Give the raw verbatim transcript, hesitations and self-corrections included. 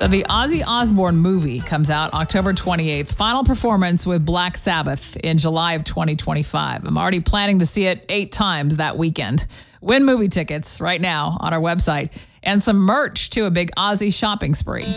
So the Ozzy Osbourne movie comes out October twenty-eighth. Final performance with Black Sabbath in July of twenty twenty-five. I'm already planning to see it eight times that weekend. Win movie tickets right now on our website and some merch to a big Ozzy shopping spree.